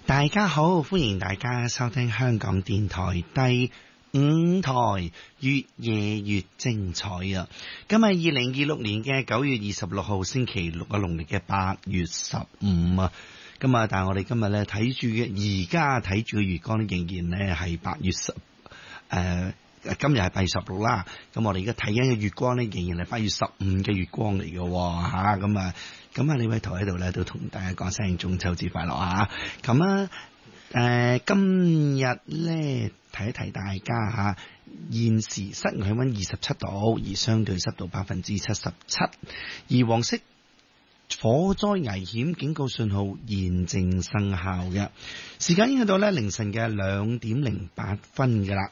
大家好，歡迎大家收聽香港電台第5台，越夜越精彩啊！今日2026年嘅9月26號星期六啊，農曆嘅8月15啊。咁啊，但係我哋今日咧睇住嘅，而家睇住嘅月光咧，仍然咧係8月今日係8月16啦。咁我哋而家睇緊嘅月光咧，仍然係8月15嘅月光嚟嘅吓。咁啊，呢位台喺度咧都同大家講聲中秋節快樂啊！咁啊，今日咧提一提大家吓，現時室外氣溫27度，而相對濕度77%，而黃色火災危險警告信號現正生效嘅，時間已經去到咧凌晨嘅2點08分噶啦。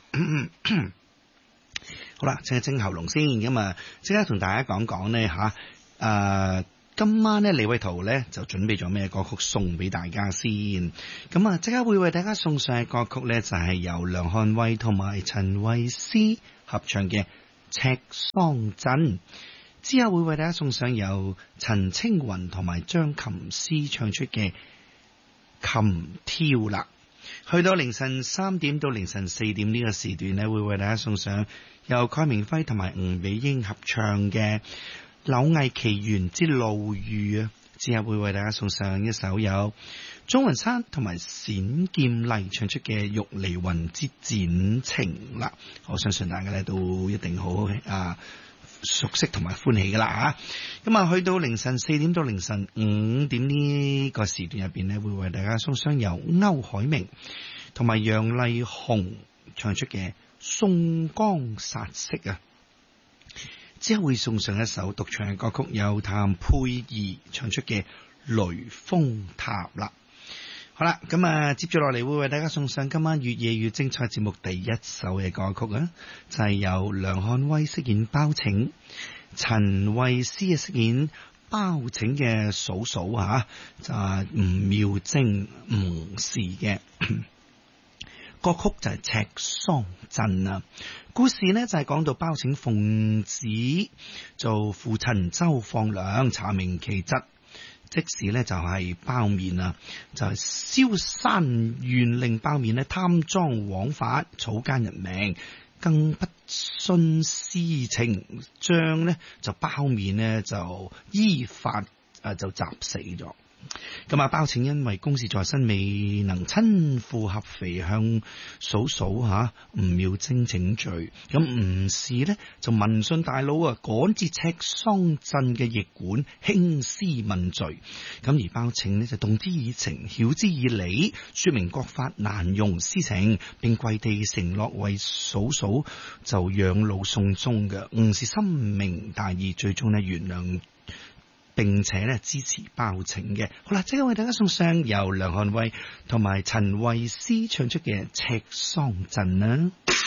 好啦，清一清喉嚨先，咁啊，即刻同大家講講呢吓，今晚呢李偉圖呢就準備咗咩歌曲送俾大家先，咁啊即刻會為大家送上嘅歌曲呢，就係由梁漢威同埋陳慧思合唱嘅《赤桑鎮》。之後會為大家送上由陳青雲同埋張琴師唱出嘅琴跳啦。去到凌晨3點到凌晨4點呢個時段呢，會為大家送上由蓋明輝同埋吳美英合唱嘅柳毅奇緣之路遇啊。之後會為大家送上一首有鍾雲山同埋冼劍麗唱出嘅玉離雲之展情啦。我相信大家呢都一定好熟悉同埋歡喜噶啦吓，咁啊去到凌晨4點到凌晨5點呢個時段入邊呢，會為大家送上由歐海明同埋楊麗紅唱出嘅宋江殺色啊。之後會送上一首獨唱嘅歌曲，由譚佩儀唱出嘅雷峰塔啦。好啦，咁啊，接住落嚟會為大家送上今晚越夜越精彩節目第一首嘅歌曲啊，就係由梁漢威飾演包拯，陳慧思飾演包拯嘅嫂嫂吓，就係吳妙貞吳氏嘅歌曲就係《赤桑鎮》啊。故事呢就係講到包拯奉旨做父親周放良查明其職。即使呢就係包面啊，就係蕭山縣令包面呢貪贓枉法，草菅人命，更不徇私情，將呢就包面呢就依法就斬死咗。咁啊，包拯因為公事在身，未能親赴合肥向嫂嫂吳妙貞請罪。咁吳氏呢就聞訊大佬趕至赤桑鎮嘅驛館興師問罪。咁而包拯呢就動之以情，曉之以理，說明國法難容私情，並跪地承諾為嫂嫂就養老送終嘅。吳氏深明大義，最終呢原諒並且咧支持包拯嘅。好啦，即刻為大家送上由梁漢威同埋陳慧思唱出嘅《赤桑鎮》啦。